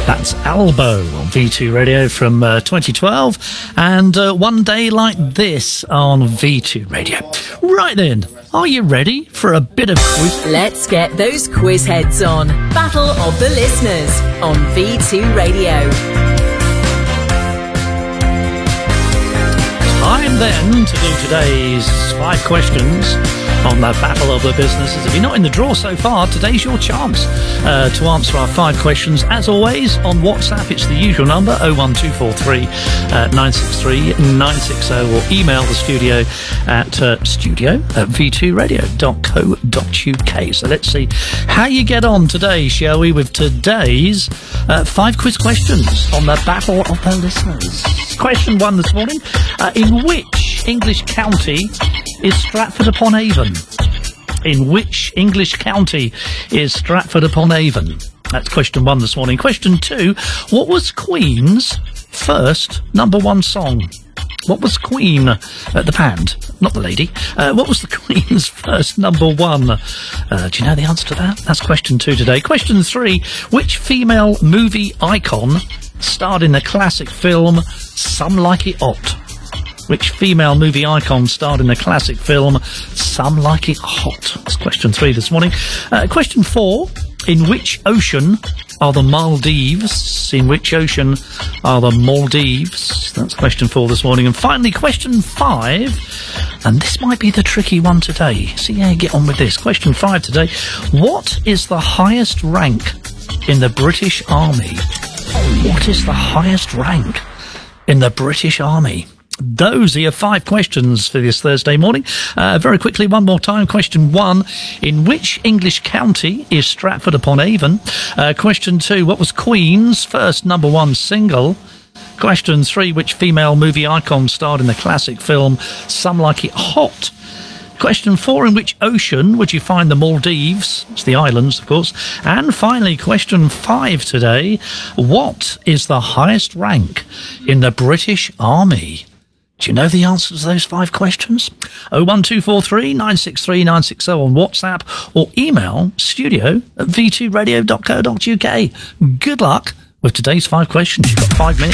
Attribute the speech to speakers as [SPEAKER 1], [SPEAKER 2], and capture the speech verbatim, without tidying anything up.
[SPEAKER 1] That's Albo on V two Radio from uh, twenty twelve, and uh, One Day Like This on V two Radio. Right then, are you ready for a bit of quiz?
[SPEAKER 2] Let's get those quiz heads on. Battle of the Listeners on V two Radio.
[SPEAKER 1] Time then to do today's five questions on the Battle of the Businesses. If you're not in the draw so far, today's your chance uh, to answer our five questions. As always, on WhatsApp, it's the usual number, oh one two four three, nine six three, nine six oh, or email the studio at uh, studio at v two radio dot co dot uk. So let's see how you get on today, shall we, with today's uh, five quiz questions on the Battle of the Listeners. Question one this morning. Uh, in which English county is Stratford-upon-Avon? In which English county is Stratford-upon-Avon? That's question one this morning. Question two, what was Queen's first number one song? What was Queen, uh, the band, not the lady, uh, what was the Queen's first number one? Uh, do you know the answer to that? That's question two today. Question three, which female movie icon starred in the classic film Some Like It Hot? Which female movie icon starred in the classic film Some Like It Hot? That's question three this morning. Uh, question four, in which ocean are the Maldives? In which ocean are the Maldives? That's question four this morning. And finally, question five, and this might be the tricky one today. See how you get on with this. Question five today. What is the highest rank in the British Army? What is the highest rank in the British Army? Those are your five questions for this Thursday morning. Uh, very quickly, one more time. Question one, in which English county is Stratford-upon-Avon? Uh, question two, what was Queen's first number one single? Question three, which female movie icon starred in the classic film Some Like It Hot? Question four, in which ocean would you find the Maldives? It's the islands, of course. And finally, question five today, what is the highest rank in the British Army? Do you know the answers to those five questions? oh one two four three, nine six three, nine six oh on WhatsApp, or email studio at v two radio dot co dot uk. Good luck with today's five questions. You've got five minutes.